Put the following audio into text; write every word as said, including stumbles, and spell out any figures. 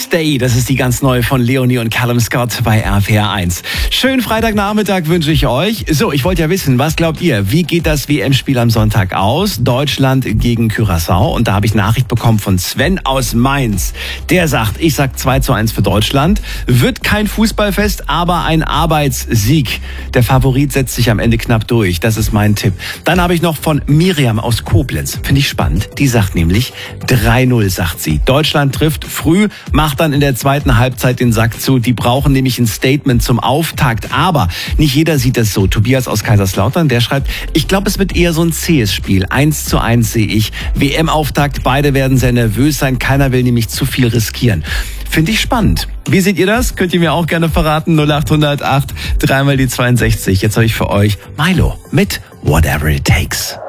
Stay, das ist die ganz neue von Leonie und Callum Scott bei R P R eins. Schönen Freitagnachmittag wünsche ich euch. So, ich wollte ja wissen, was glaubt ihr, wie geht das W M-Spiel am Sonntag aus? Deutschland gegen Curaçao. Und da habe ich Nachricht bekommen von Sven aus Mainz. Der sagt, ich sag zwei zu eins für Deutschland. Wird kein Fußballfest, aber ein Arbeitssieg. Der Favorit setzt sich am Ende knapp durch. Das ist mein Tipp. Dann habe ich noch von Miriam aus Koblenz. Finde ich spannend. Die sagt nämlich drei null, sagt sie. Deutschland trifft früh, macht dann in der zweiten Halbzeit den Sack zu. Die brauchen nämlich ein Statement zum Auftakt. Aber nicht jeder sieht das so. Tobias aus Kaiserslautern, der schreibt, ich glaube, es wird eher so ein zähes Spiel. eins zu eins sehe ich. W M-Auftakt, beide werden sehr nervös sein. Keiner will nämlich zu viel riskieren. Finde ich spannend. Wie seht ihr das? Könnt ihr mir auch gerne verraten. null acht null acht, dreimal die zweiundsechzig. Jetzt habe ich für euch Milo mit Whatever It Takes.